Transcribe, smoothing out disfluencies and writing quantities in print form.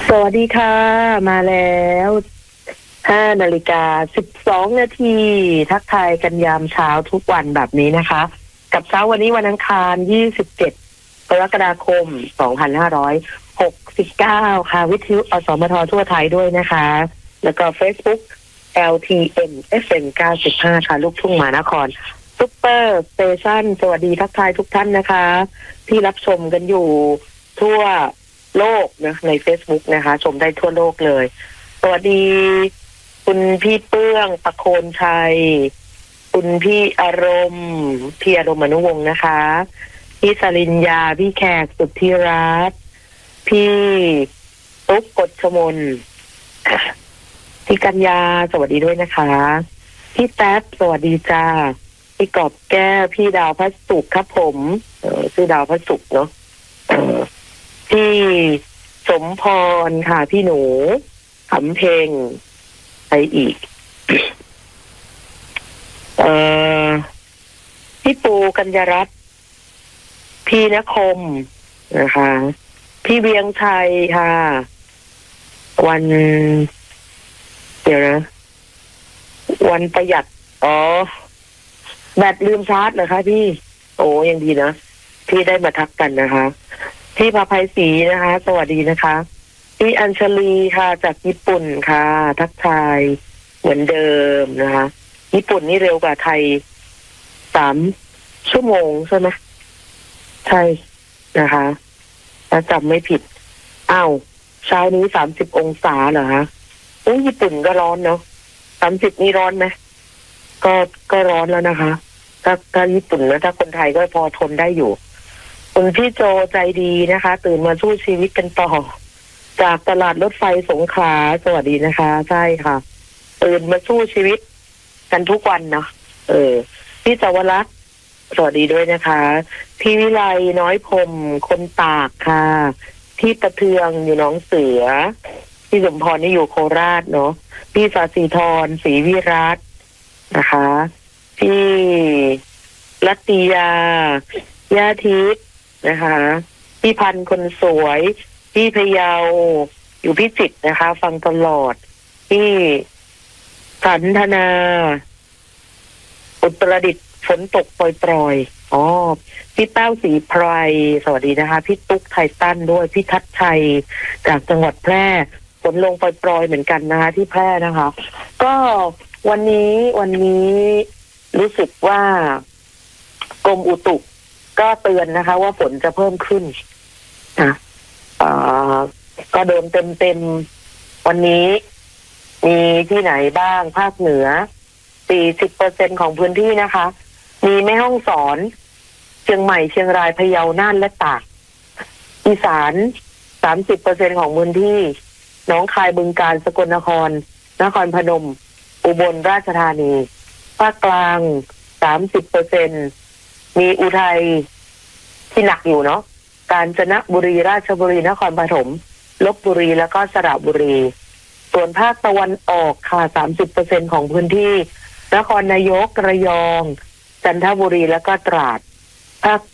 สวัสดีค่ะมาแล้ว5:12 นาทีทักทายกันยามเช้าทุกวันแบบนี้นะคะกับเช้าวันนี้วันอังคาร27กรกฎาคม2569ค่ะวิทยุอสมททั่วไทยด้วยนะคะแล้วก็ Facebook LTN FM 95ค่ะลูกทุ่งมหานครซุปเปอร์สเตชันสวัสดีทักทายทุกท่านนะคะที่รับชมกันอยู่ทั่วโลกนะใน Facebook นะคะชมได้ทั่วโลกเลยสวัสดีคุณพี่เปื้องประโคนชัยคุณพี่อารมณ์อนุวงศ์นะคะพี่สริญญาพี่แขกสุทธิรัตน์พี่ตุ๊กกฎชมนพี่กัญญาสวัสดีด้วยนะคะพี่แท็บสวัสดีจ้าพี่กอบแก้วพี่ดาวพระศุกร์ครับผมชื่อดาวพระศุกร์เนาะพี่สมพรค่ะพี่หนูขำเพลงไปอีกพี่ปูกัญญารัตน์พี่นคมนะคะพี่เวียงชัยค่ะวันเดี๋ยวนะวันประหยัดแบตลืมชาร์จเหรอคะพี่โอ้ยังดีนะพี่ได้มาทักกันนะคะพี่พาภัยศรีนะคะสวัสดีนะคะพี่อัญชลีค่ะจากญี่ปุ่นค่ะทักทายเหมือนเดิมนะคะญี่ปุ่นนี่เร็วกว่าไทย3 ชั่วโมงใช่ไหมใช่นะคะถ้าจำไม่ผิดเช้านี้30 องศาเหรอคะญี่ปุ่นก็ร้อนเนาะ30นี่ร้อนไหมก็ร้อนแล้วนะคะถ้าญี่ปุ่นแล้วถ้าคนไทยก็พอทนได้อยู่คุณพี่โจใจดีนะคะตื่นมาสู้ชีวิตกันต่อจากตลาดรถไฟสงขลาสวัสดีนะคะใช่ค่ะตื่นมาสู้ชีวิตกันทุกวันเนาะพี่สวรักษ์สวัสดีด้วยนะคะพี่วิไลน้อยพรมคนตากค่ะพี่ประเทืองอยู่หนองเสือพี่สมพรนี่อยู่โคราชเนาะพี่สาสีธรศรีวิรัตนะคะพี่รัตติยาญาทิพย์นะคะพี่พันธ์คนสวยพี่พยาวอยู่พิจิตรนะคะฟังตลอดพี่สันธนาอุตรดิตถ์ฝนตกปล่อยๆพี่เต้าสีไพรสวัสดีนะคะพี่ตุ๊กไททันด้วยพี่ทัศชัยจากจังหวัดแพร่ฝนลงปล่อยๆเหมือนกันนะคะที่แพร่นะคะก็วันนี้รู้สึกว่ากรมอุตุก็เตือนนะคะว่าฝนจะเพิ่มขึ้นนะก็โดนเต็มวันนี้มีที่ไหนบ้างภาคเหนือ 40% ของพื้นที่นะคะมีแม่ฮ่องสอนเชียงใหม่เชียงรายพะเยาน่านและตากอีสาน 30% ของพื้นที่หนองคายบึงกาฬสกลนครนครพนมอุบลราชธานีภาคกลาง 30% มีอุทัยที่หนักอยู่เนาะกาญจนบุรีราชบุรีนครปฐมลพบุรีแล้วก็สระบุรีส่วนภาคตะวันออกค่ะ 30% ของพื้นที่นครนายกระยองจันทบุรีแล้วก็ตราดภาค